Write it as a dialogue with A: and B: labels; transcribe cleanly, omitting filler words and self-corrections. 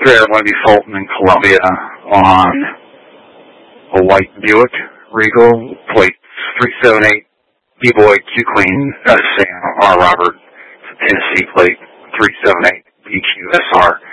A: There, Wendy Fulton in Columbia on a white Buick Regal, plate 378, B-Boy Q-Queen, Sam R. Robert, Tennessee plate 378, BQSR.